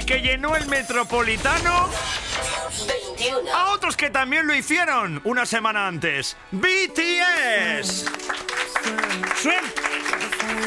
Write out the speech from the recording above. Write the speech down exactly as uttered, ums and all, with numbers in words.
y que llenó el Metropolitano, veintiuno. a otros que también lo hicieron una semana antes. B T S. Suen-